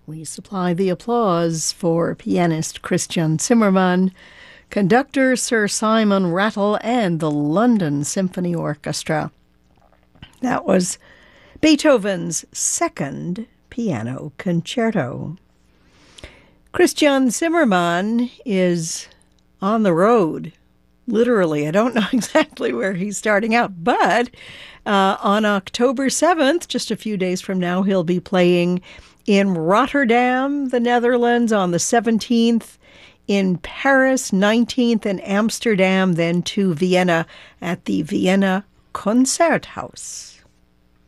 We supply the applause for pianist Christian Zimmermann, conductor Sir Simon Rattle, and the London Symphony Orchestra. That was Beethoven's second piano concerto. Christian Zimmermann is on the road. Literally, I don't know exactly where he's starting out, but on October 7th, just a few days from now, he'll be playing in Rotterdam, the Netherlands, on the 17th, in Paris, 19th, and Amsterdam, then to Vienna at the Vienna Concerthaus.